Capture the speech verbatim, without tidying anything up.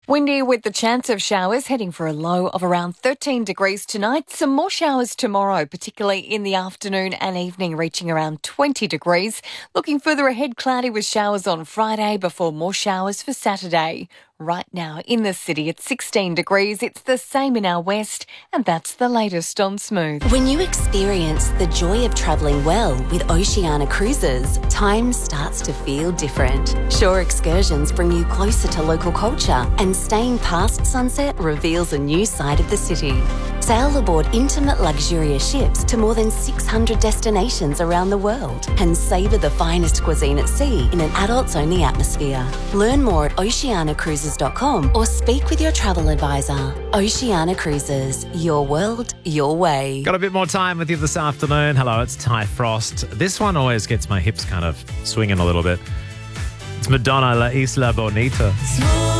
Windy with the chance of showers, heading for a low of around thirteen degrees tonight. Some more showers tomorrow, particularly in the afternoon and evening, reaching around twenty degrees. Looking further ahead, cloudy with showers on Friday before more showers for Saturday. Right now in the city, it's sixteen degrees. It's the same in our west, and that's the latest on Smooth. When you experience the joy of travelling well with Oceania Cruises, time starts to feel different. Shore excursions bring you closer to local culture, and staying past sunset reveals a new side of the city. Sail aboard intimate, luxurious ships to more than six hundred destinations around the world and savour the finest cuisine at sea in an adults-only atmosphere. Learn more at oceania cruises dot com or speak with your travel advisor. Oceania Cruises, your world, your way. Got a bit more time with you this afternoon. Hello, it's Ty Frost. This one always gets my hips kind of swinging a little bit. It's Madonna, La Isla Bonita. Smooth.